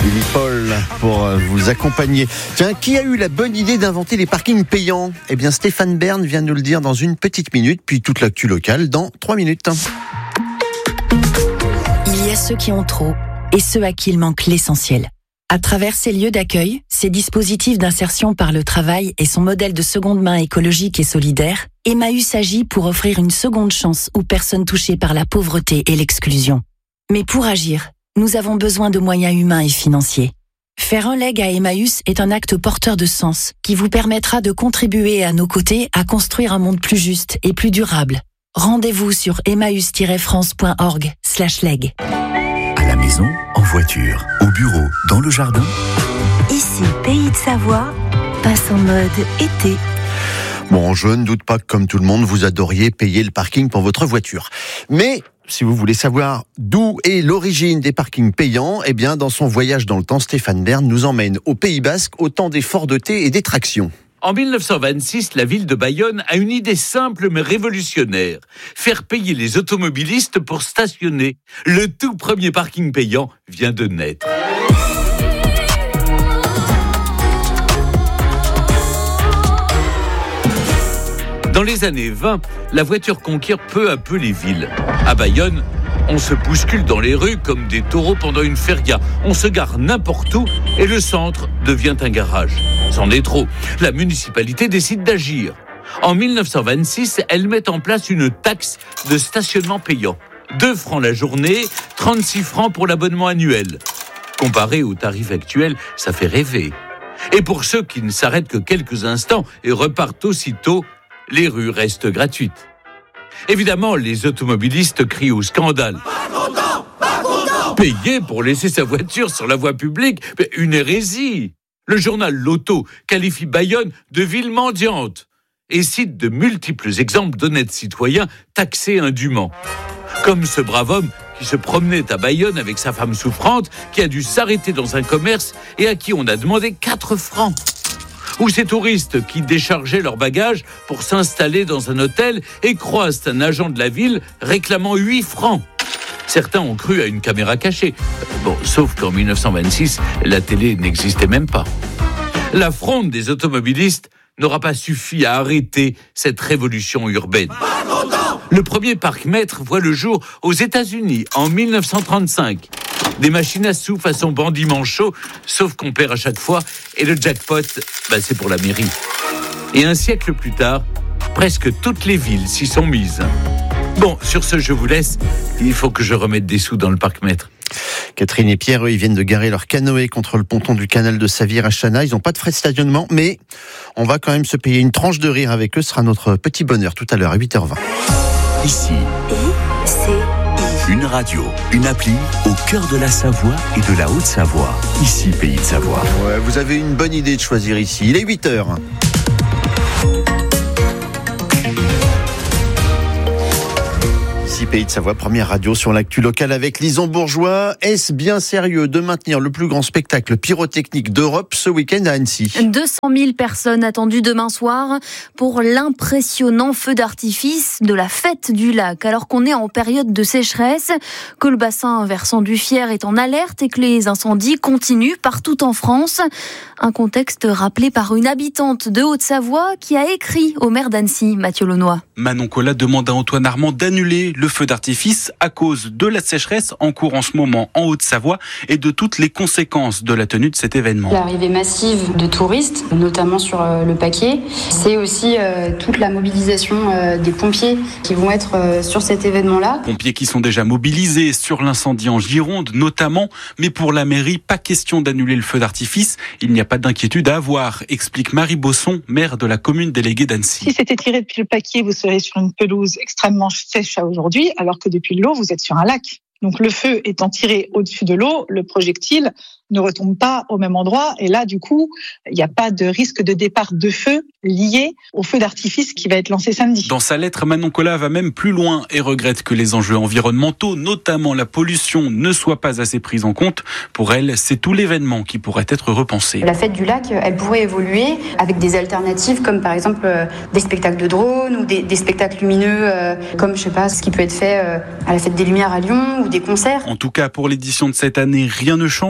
Billy Paul pour vous accompagner. Tiens, qui a eu la bonne idée d'inventer les parkings payants ? Eh bien, Stéphane Bern vient de nous le dire dans une petite minute, puis toute l'actu locale dans 3 minutes. Il y a ceux qui ont trop et ceux à qui il manque l'essentiel. À travers ces lieux d'accueil, ces dispositifs d'insertion par le travail et son modèle de seconde main écologique et solidaire, Emmaüs agit pour offrir une seconde chance aux personnes touchées par la pauvreté et l'exclusion. Mais pour agir, nous avons besoin de moyens humains et financiers. Faire un leg à Emmaüs est un acte porteur de sens qui vous permettra de contribuer à nos côtés à construire un monde plus juste et plus durable. Rendez-vous sur emmaüs-france.org/leg. À la maison, en voiture, au bureau, dans le jardin. Ici, Pays de Savoie, passe en mode été. Bon, je ne doute pas que, comme tout le monde, vous adoriez payer le parking pour votre voiture. Mais si vous voulez savoir d'où est l'origine des parkings payants, eh bien, dans son voyage dans le temps, Stéphane Bern nous emmène au Pays Basque au temps des forts de thé et des tractions. En 1926, la ville de Bayonne a une idée simple mais révolutionnaire. Faire payer les automobilistes pour stationner. Le tout premier parking payant vient de naître. Dans les années 20, la voiture conquiert peu à peu les villes. À Bayonne, on se bouscule dans les rues comme des taureaux pendant une feria. On se gare n'importe où et le centre devient un garage. C'en est trop. La municipalité décide d'agir. En 1926, elle met en place une taxe de stationnement payant. 2 francs la journée, 36 francs pour l'abonnement annuel. Comparé au tarif actuel, ça fait rêver. Et pour ceux qui ne s'arrêtent que quelques instants et repartent aussitôt, les rues restent gratuites. Évidemment, les automobilistes crient au scandale. Pas content. Payer pour laisser sa voiture sur la voie publique, une hérésie. Le journal L'Auto qualifie Bayonne de ville mendiante et cite de multiples exemples d'honnêtes citoyens taxés indûment. Comme ce brave homme qui se promenait à Bayonne avec sa femme souffrante, qui a dû s'arrêter dans un commerce et à qui on a demandé 4 francs. Ou ces touristes qui déchargeaient leurs bagages pour s'installer dans un hôtel et croisent un agent de la ville réclamant 8 francs. Certains ont cru à une caméra cachée. Bon, sauf qu'en 1926, la télé n'existait même pas. La fronde des automobilistes n'aura pas suffi à arrêter cette révolution urbaine. Le premier parc-mètre voit le jour aux États-Unis en 1935. Des machines à sous façon bandit manchot, sauf qu'on perd à chaque fois, et le jackpot, c'est pour la mairie. Et un siècle plus tard, presque toutes les villes s'y sont mises. Bon, sur ce, je vous laisse. Il faut que je remette des sous dans le parc-mètre. Catherine et Pierre, eux, ils viennent de garer leur canoë contre le ponton du canal de Savire à Chana. Ils n'ont pas de frais de stationnement, mais on va quand même se payer une tranche de rire avec eux. Ce sera notre petit bonheur tout à l'heure à 8h20. Ici, une radio, une appli au cœur de la Savoie et de la Haute-Savoie. Ici, Pays de Savoie. Ouais, vous avez une bonne idée de choisir ici. Il est 8h. Pays de Savoie, première radio sur l'actu locale avec Lison Bourgeois. Est-ce bien sérieux de maintenir le plus grand spectacle pyrotechnique d'Europe ce week-end à Annecy ? 200 000 personnes attendues demain soir pour l'impressionnant feu d'artifice de la fête du lac. Alors qu'on est en période de sécheresse, que le bassin versant du Fier est en alerte et que les incendies continuent partout en France. Un contexte rappelé par une habitante de Haute-Savoie qui a écrit au maire d'Annecy, Mathieu Launois. Manon Collat demande à Antoine Armand d'annuler le feu d'artifice à cause de la sécheresse en cours en ce moment en Haute-Savoie et de toutes les conséquences de la tenue de cet événement. L'arrivée massive de touristes, notamment sur le Paquier, c'est aussi toute la mobilisation des pompiers qui vont être sur cet événement-là. Pompiers qui sont déjà mobilisés sur l'incendie en Gironde notamment, mais pour la mairie, pas question d'annuler le feu d'artifice. Il n'y a pas d'inquiétude à avoir, explique Marie Bosson, maire de la commune déléguée d'Annecy. Si c'était tiré depuis le Paquier, vous serez sur une pelouse extrêmement sèche à aujourd'hui, alors que depuis l'eau, vous êtes sur un lac. Donc le feu étant tiré au-dessus de l'eau, le projectile ne retombe pas au même endroit. Et là, du coup, il n'y a pas de risque de départ de feu lié au feu d'artifice qui va être lancé samedi. Dans sa lettre, Manon Collat va même plus loin et regrette que les enjeux environnementaux, notamment la pollution, ne soient pas assez pris en compte. Pour elle, c'est tout l'événement qui pourrait être repensé. La fête du lac, elle pourrait évoluer avec des alternatives comme par exemple des spectacles de drones ou des spectacles lumineux comme, je sais pas, ce qui peut être fait à la fête des Lumières à Lyon ou des concerts. En tout cas, pour l'édition de cette année, rien ne change. Le feu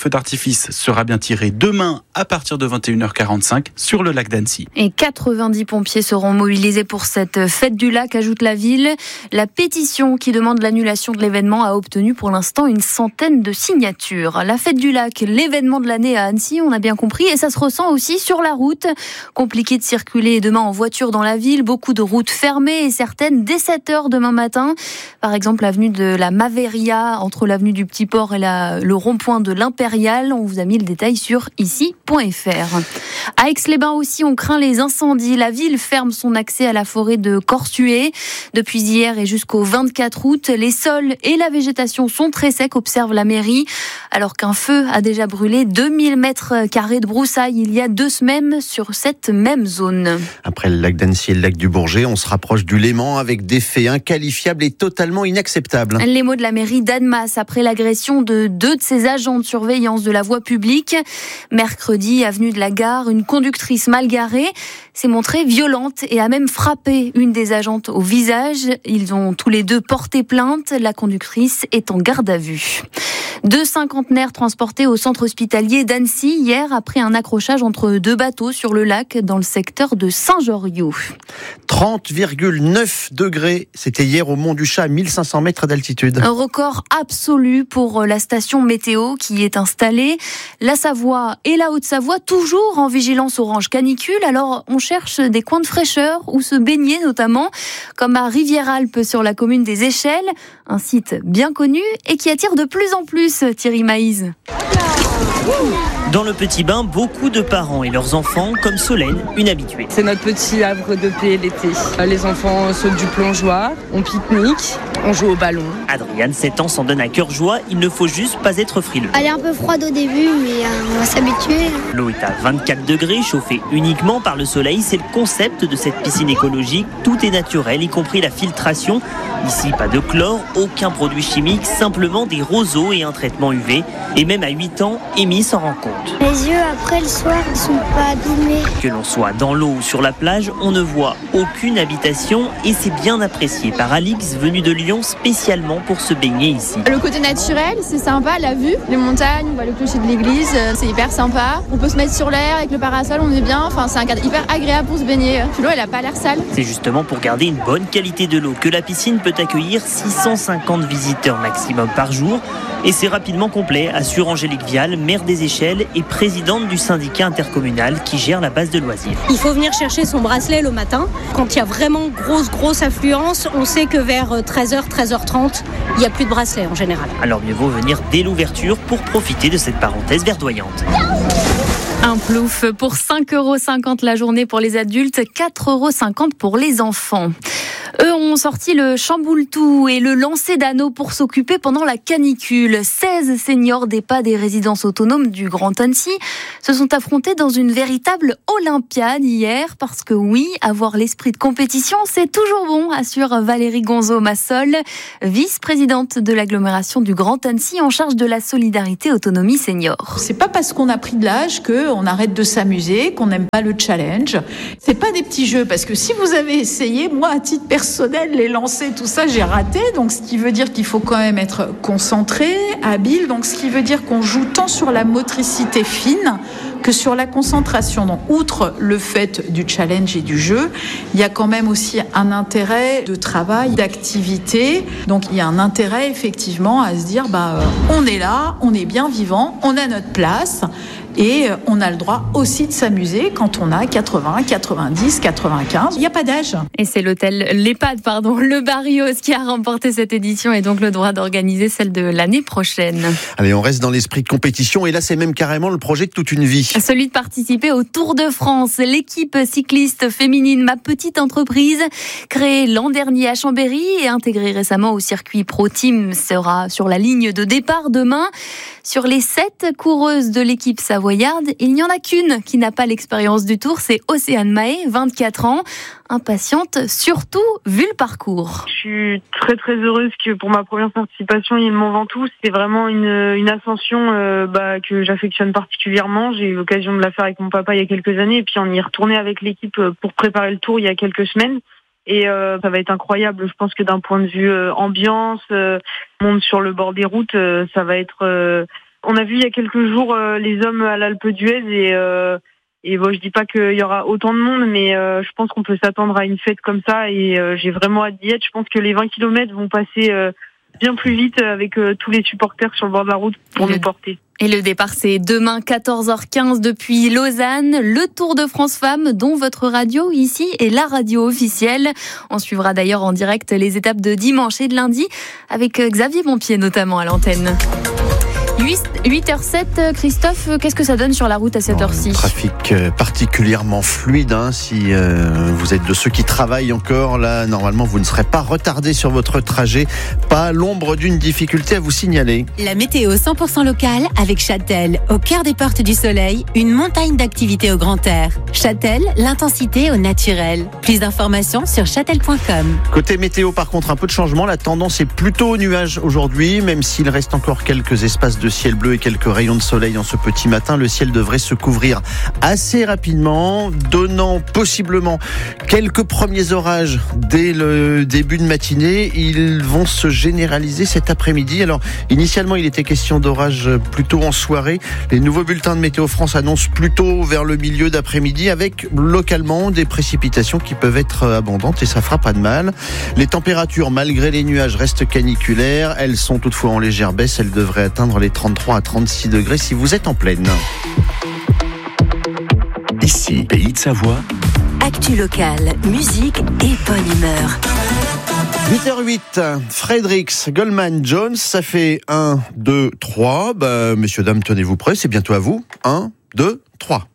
feu d'artifice sera bien tiré demain à partir de 21h45 sur le lac d'Annecy. Et 90 pompiers seront mobilisés pour cette fête du lac, ajoute la ville. La pétition qui demande l'annulation de l'événement a obtenu pour l'instant une centaine de signatures. La fête du lac, l'événement de l'année à Annecy, on a bien compris, et ça se ressent aussi sur la route. Compliqué de circuler demain en voiture dans la ville, beaucoup de routes fermées et certaines dès 7h demain matin. Par exemple, l'avenue de la Maveria, entre l'avenue du Petit Port et le rond-point de l'Impérial. On vous a mis le détail sur ici.fr. À Aix-les-Bains aussi, on craint les incendies. La ville ferme son accès à la forêt de Corsuet. Depuis hier et jusqu'au 24 août, les sols et la végétation sont très secs, observe la mairie, alors qu'un feu a déjà brûlé 2000 mètres carrés de broussailles il y a 2 semaines sur cette même zone. Après le lac d'Annecy et le lac du Bourget, on se rapproche du Léman avec des faits inqualifiables et totalement inacceptables. Les mots de la mairie d'Annemasse après l'agression de 2 de ses agents de surveillance de la voie publique. Mercredi, avenue de la Gare, une conductrice mal garée s'est montrée violente et a même frappé une des agentes au visage. Ils ont tous les 2 porté plainte. La conductrice est en garde à vue. 2 cinquantenaires transportés au centre hospitalier d'Annecy hier après un accrochage entre 2 bateaux sur le lac dans le secteur de Saint-Joriot. 30,9 degrés, c'était hier au Mont du Chat à 1500 mètres d'altitude. Un record absolu pour la station météo qui est installée. La Savoie et la Haute-Savoie toujours en vigilance orange canicule. Alors on cherche des coins de fraîcheur où se baigner notamment, comme à Rivière-Alpes sur la commune des Échelles, un site bien connu et qui attire de plus en plus. Thierry Maïs. Dans le petit bain, beaucoup de parents et leurs enfants, comme Solène, une habituée. C'est notre petit havre de paix l'été. Les enfants sautent du plongeoir, on pique-nique, on joue au ballon. Adriane, 7 ans, s'en donne à cœur joie. Il ne faut juste pas être frileux. Elle est un peu froide au début, mais on va s'habituer. L'eau est à 24 degrés, chauffée uniquement par le soleil. C'est le concept de cette piscine écologique. Tout est naturel, y compris la filtration. Ici, pas de chlore, aucun produit chimique, simplement des roseaux et un traitement UV. Et même à 8 ans, Amy s'en rend compte. Les yeux, après le soir, ils sont pas abîmés. Que l'on soit dans l'eau ou sur la plage, on ne voit aucune habitation et c'est bien apprécié par Alix, venu de Lyon spécialement pour se baigner ici. Le côté naturel, c'est sympa, la vue, les montagnes, on voit le clocher de l'église, c'est hyper sympa. On peut se mettre sur l'air avec le parasol, on est bien, enfin c'est un cadre hyper agréable pour se baigner. Puis l'eau, elle a pas l'air sale. C'est justement pour garder une bonne qualité de l'eau que la piscine peut accueillir 650 visiteurs maximum par jour. Et c'est rapidement complet, assure Angélique Vial, maire des Échelles et présidente du syndicat intercommunal qui gère la base de loisirs. Il faut venir chercher son bracelet le matin. Quand il y a vraiment grosse affluence, on sait que vers 13h, 13h30, il n'y a plus de bracelet en général. Alors mieux vaut venir dès l'ouverture pour profiter de cette parenthèse verdoyante. Un plouf pour 5,50 € la journée pour les adultes, 4,50 € pour les enfants. Eux ont sorti le chamboule-tout et le lancer d'anneaux pour s'occuper pendant la canicule. 16 seniors d'EHPAD et résidences autonomes du Grand Annecy se sont affrontés dans une véritable olympiade hier parce que oui, avoir l'esprit de compétition, c'est toujours bon, assure Valérie Gonzo-Massol, vice-présidente de l'agglomération du Grand Annecy en charge de la solidarité autonomie senior. C'est pas parce qu'on a pris de l'âge qu'on arrête de s'amuser, qu'on n'aime pas le challenge. C'est pas des petits jeux parce que si vous avez essayé, moi à titre personnel, les lancers, tout ça, j'ai raté. Donc, ce qui veut dire qu'il faut quand même être concentré, habile. Donc, ce qui veut dire qu'on joue tant sur la motricité fine que sur la concentration. Donc, outre le fait du challenge et du jeu, il y a quand même aussi un intérêt de travail, d'activité. Donc, il y a un intérêt effectivement à se dire, on est là, on est bien vivant, on a notre place. Et on a le droit aussi de s'amuser quand on a 80, 90, 95. Il n'y a pas d'âge. Et c'est l'EHPAD, le Barrios qui a remporté cette édition et donc le droit d'organiser celle de l'année prochaine. Allez, on reste dans l'esprit de compétition et là, c'est même carrément le projet de toute une vie. Celui de participer au Tour de France. L'équipe cycliste féminine Ma Petite Entreprise, créée l'an dernier à Chambéry et intégrée récemment au circuit Pro Team, sera sur la ligne de départ demain. Sur les 7 coureuses de l'équipe savoyarde, il n'y en a qu'une qui n'a pas l'expérience du Tour, c'est Océane Mahé, 24 ans, impatiente surtout vu le parcours. Je suis très très heureuse que pour ma première participation, il Mont Ventoux, c'est vraiment une ascension que j'affectionne particulièrement. J'ai eu l'occasion de la faire avec mon papa il y a quelques années et puis on y est retourné avec l'équipe pour préparer le Tour il y a quelques semaines. Et ça va être incroyable. Je pense que d'un point de vue ambiance, monde sur le bord des routes, ça va être On a vu il y a quelques jours les hommes à l'Alpe d'Huez et bon, je dis pas qu'il y aura autant de monde, mais je pense qu'on peut s'attendre à une fête comme ça et j'ai vraiment hâte d'y être. Je pense que les 20 km vont passer bien plus vite avec tous les supporters sur le bord de la route pour nous porter. Et le départ, c'est demain 14h15 depuis Lausanne. Le Tour de France Femmes, dont votre radio ici est la radio officielle. On suivra d'ailleurs en direct les étapes de dimanche et de lundi avec Xavier Montpied notamment à l'antenne. 8h07, Christophe, qu'est-ce que ça donne sur la route à cette heure-ci ? Trafic particulièrement fluide. Si vous êtes de ceux qui travaillent encore, là, normalement, vous ne serez pas retardé sur votre trajet. Pas l'ombre d'une difficulté à vous signaler. La météo 100% locale avec Châtel, au cœur des portes du soleil, une montagne d'activités au grand air. Châtel, l'intensité au naturel. Plus d'informations sur châtel.com. Côté météo, par contre, un peu de changement. La tendance est plutôt au nuage aujourd'hui, même s'il reste encore quelques espaces de ciel bleu et quelques rayons de soleil en ce petit matin. Le ciel devrait se couvrir assez rapidement, donnant possiblement quelques premiers orages dès le début de matinée. Ils vont se généraliser cet après-midi. Alors, initialement, il était question d'orages plutôt en soirée. Les nouveaux bulletins de Météo France annoncent plutôt vers le milieu d'après-midi avec localement des précipitations qui peuvent être abondantes et ça fera pas de mal. Les températures, malgré les nuages, restent caniculaires. Elles sont toutefois en légère baisse. Elles devraient atteindre les 33 à 36 degrés si vous êtes en pleine. Ici, Pays de Savoie. Actu locale, musique et bonne humeur. 8h08, Fredericks, Goldman Jones, ça fait 1, 2, 3. Messieurs, dames, tenez-vous prêts, c'est bientôt à vous. 1, 2, 3.